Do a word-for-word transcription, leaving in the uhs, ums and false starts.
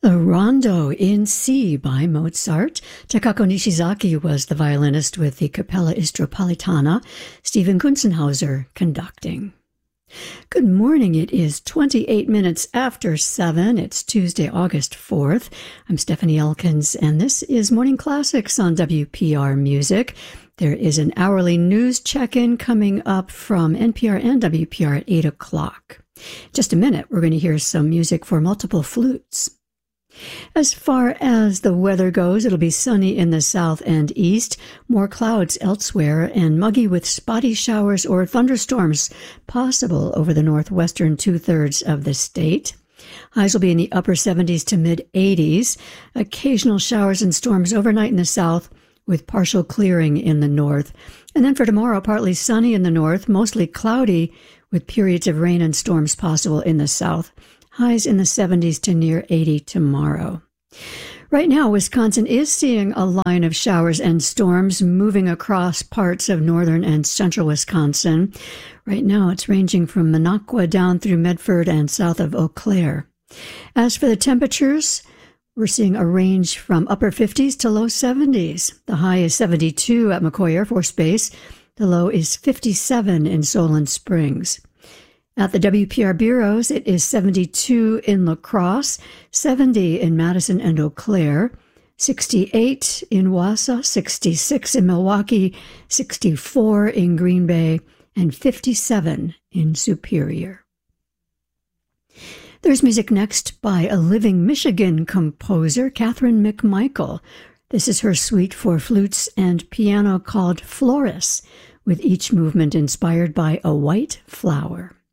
The Rondo in C by Mozart. Takako Nishizaki was the violinist with the Capella Istropolitana, Stephen Kunzenhauser conducting. Good morning. It is twenty-eight minutes after seven. It's Tuesday, August fourth. I'm Stephanie Elkins, and this is Morning Classics on W P R Music. There is an hourly news check-in coming up from N P R and W P R at eight o'clock. Just a minute, we're going to hear some music for multiple flutes. As far as the weather goes, it'll be sunny in the south and east, more clouds elsewhere, and muggy with spotty showers or thunderstorms possible over the northwestern two-thirds of the state. Highs will be in the upper seventies to mid-eighties. Occasional showers and storms overnight in the south, with partial clearing in the north. And then for tomorrow, partly sunny in the north, mostly cloudy, with periods of rain and storms possible in the south. Highs in the seventies to near eighty tomorrow. Right now, Wisconsin is seeing a line of showers and storms moving across parts of northern and central Wisconsin. Right now, it's ranging from Minocqua down through Medford and south of Eau Claire. As for the temperatures, we're seeing a range from upper fifties to low seventies. The high is seventy-two at McCoy Air Force Base. The low is fifty-seven in Solon Springs. At the W P R bureaus, it is seventy-two in La Crosse, seventy in Madison and Eau Claire, sixty-eight in Wausau, sixty-six in Milwaukee, sixty-four in Green Bay, and fifty-seven in Superior. There's music next by a living Michigan composer, Catherine McMichael. This is her suite for flutes and piano called Floris, with each movement inspired by a white flower.